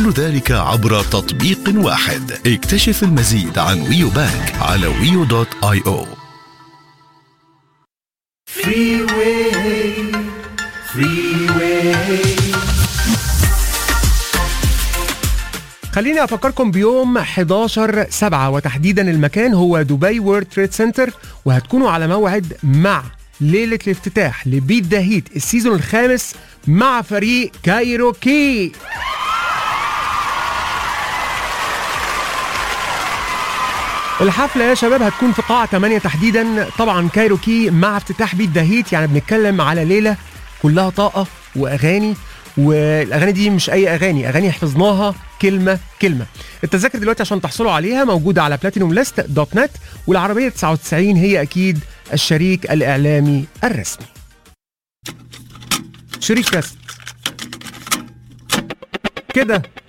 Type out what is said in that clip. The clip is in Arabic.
كل ذلك عبر تطبيق واحد. اكتشف المزيد عن ويو بانك على wio.io. خليني أفكركم بيوم 11/7 وتحديدا المكان هو دبي وورلد تريد سنتر، وهتكونوا على موعد مع ليلة الافتتاح لبيت ذا هيت السيزون الخامس مع فريق كايروكي. الحفلة يا شباب هتكون في قاعة 8 تحديدا. طبعا كايروكي مع افتتاح بيت ذا هيت، يعني بنتكلم على ليلة كلها طاقة وأغاني، والأغاني دي مش أي أغاني حفظناها كلمة كلمة. التذاكر دلوقتي عشان تحصلوا عليها موجودة على platinumlist.net، والعربية 99 هي أكيد الشريك الإعلامي الرسمي. شريك رسمي كده